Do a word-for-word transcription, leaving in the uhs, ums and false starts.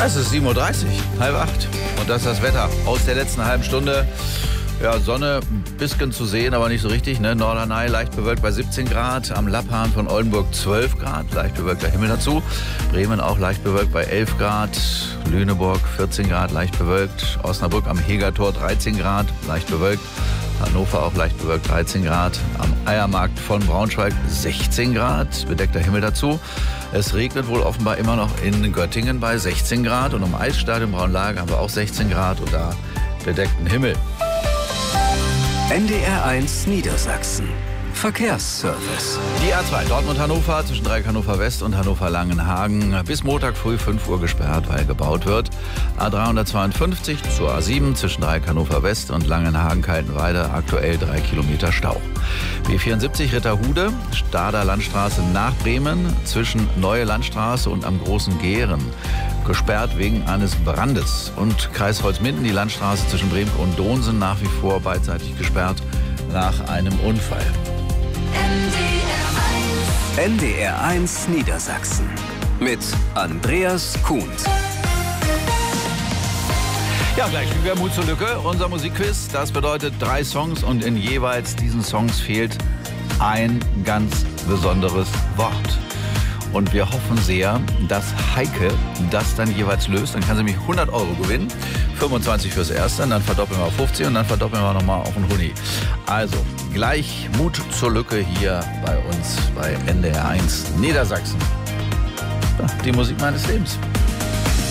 Es ist sieben Uhr dreißig, halb acht. Und das ist das Wetter aus der letzten halben Stunde. Ja, Sonne ein bisschen zu sehen, aber nicht so richtig. Ne? Norderney leicht bewölkt bei siebzehn Grad. Am Lapphahn von Oldenburg zwölf Grad. Leicht bewölkter Himmel dazu. Bremen auch leicht bewölkt bei elf Grad. Lüneburg vierzehn Grad, leicht bewölkt. Osnabrück am Hegertor dreizehn Grad, leicht bewölkt. Hannover auch leicht bewölkt, dreizehn Grad. Am Eiermarkt von Braunschweig sechzehn Grad, bedeckter Himmel dazu. Es regnet wohl offenbar immer noch in Göttingen bei sechzehn Grad. Und im Eisstadion Braunlage haben wir auch sechzehn Grad und da bedeckten Himmel. N D R eins Niedersachsen. Verkehrsservice. Die A zwei Dortmund-Hannover zwischen Dreieck Hannover West und Hannover-Langenhagen bis Montag früh fünf Uhr gesperrt, weil gebaut wird. A dreihundertzweiundfünfzig zur A sieben zwischen Dreieck Hannover West und Langenhagen-Kaltenweide aktuell drei Kilometer Stau. B vierundsiebzig Ritterhude, Stader Landstraße nach Bremen zwischen Neue Landstraße und am Großen Gehren. Gesperrt wegen eines Brandes. Und Kreis Holzminden, die Landstraße zwischen Bremen und Donsen nach wie vor beidseitig gesperrt nach einem Unfall. N D R eins Niedersachsen mit Andreas Kuhns. Ja, gleich spielen wir Mut zur Lücke, unser Musikquiz. Das bedeutet drei Songs und in jeweils diesen Songs fehlt ein ganz besonderes Wort. Und wir hoffen sehr, dass Heike das dann jeweils löst. Dann kann sie nämlich hundert Euro gewinnen. fünfundzwanzig fürs Erste, und dann verdoppeln wir auf fünfzig und dann verdoppeln wir nochmal auf einen Huni. Also, gleich Mut zur Lücke hier bei uns bei N D R eins Niedersachsen. Die Musik meines Lebens.